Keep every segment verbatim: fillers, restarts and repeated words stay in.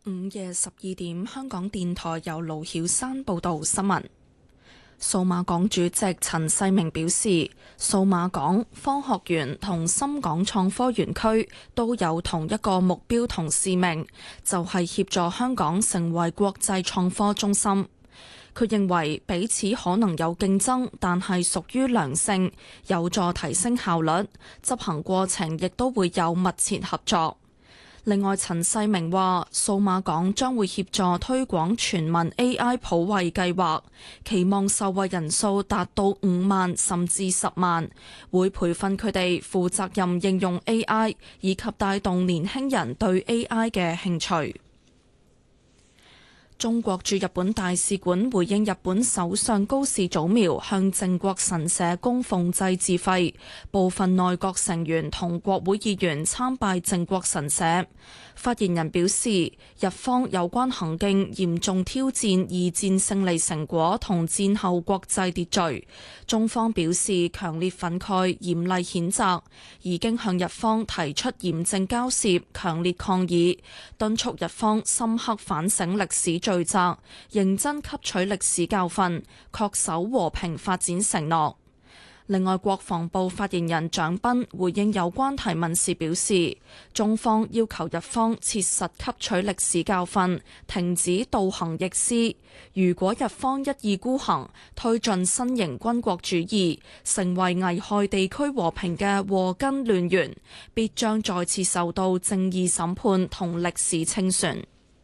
午夜十二點，香港電台由盧曉山報道新聞。數碼港主席陳世明表示，數碼港、科學園同深港創科園區都有同一個目標同使命，就係協助香港成為國際創科中心。佢認為彼此可能有競爭，但係屬於良性，有助提升效率，執行過程亦都會有密切合作。另外，陳世明話，數碼港將會協助推廣全民 A I 普惠計劃，期望受惠人數達到五萬甚至十萬，會培訓佢哋負責任應用 A I， 以及帶動年輕人對 A I 嘅興趣。中國駐日本大使館回應日本首相高市早苗向靖國神社供奉祭祀費，部分內閣成員同國會議員參拜靖國神社。發言人表示，日方有關行徑嚴重挑戰二戰勝利成果同戰後國際秩序，中方表示強烈憤慨、嚴厲譴責，已經向日方提出嚴正交涉、強烈抗議，敦促日方深刻反省歷史罪責，認真吸取歷史教訓，恪守和平發展承諾。另外，國防部發言人蔣斌回應有關提問時表示，中方要求日方切實吸取歷史教訓，停止倒行逆施。如果日方一意孤行，推進新型軍國主義，成為危害地區和平嘅禍根亂源，必將再次受到正義審判同歷史清算。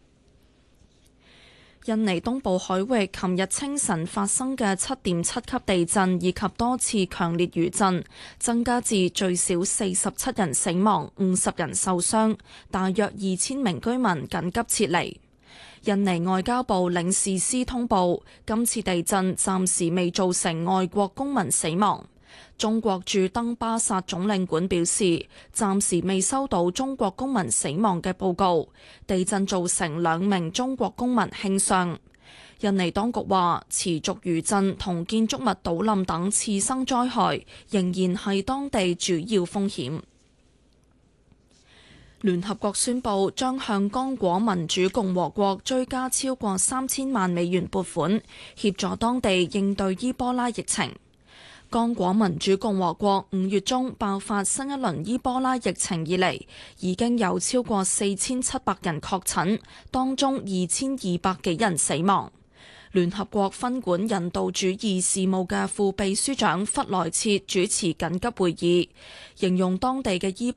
印尼東部海域琴日清晨發生嘅七點七級地震以及多次強烈餘震，增加至最少四十七人死亡、五十人受傷，大約二千名居民緊急撤離。印尼外交部領事司通報，今次地震暫時未造成外國公民死亡。中國駐登巴薩總領館表示，暫時未收到中國公民死亡嘅報告。地震造成兩名中國公民輕傷。印尼當局話，持續餘震同建築物倒冧等次生災害仍然係當地主要風險。聯合國宣布將向剛果民主共和國追加超過三千萬美元撥款，協助當地應對伊波拉疫情。剛果民主共和國五月中爆發新一輪伊波拉疫情以嚟，已經有超過四千七百人確診，當中二千二百幾人死亡。聯合國分管人道主義事務嘅副秘書長弗萊切主持緊急會議，形容當地嘅伊